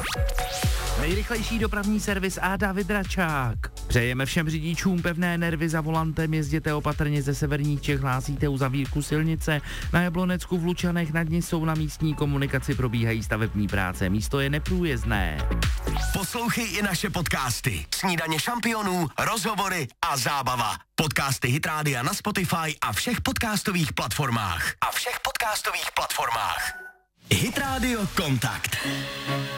Nejrychlejší dopravní servis a David Račák. Přejeme všem řidičům pevné nervy za volantem, jezděte opatrně ze severních Čech, hlásíte uzavírku silnice. Na Jablonecku v Lučanech nad Nisou na místní komunikaci probíhají stavební práce, místo je neprůjezdné. Poslouchej i naše podcasty. Snídaně šampionů, rozhovory a zábava. Podcasty Hit Rádia na Spotify a všech podcastových platformách. Hit Radio Kontakt.